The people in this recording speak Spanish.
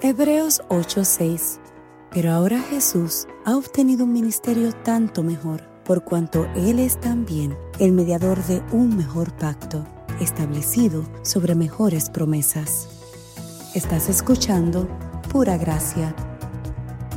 Hebreos 8:6. Pero ahora Jesús ha obtenido un ministerio tanto mejor, por cuanto Él es también el mediador de un mejor pacto, establecido sobre mejores promesas. Estás escuchando Pura Gracia,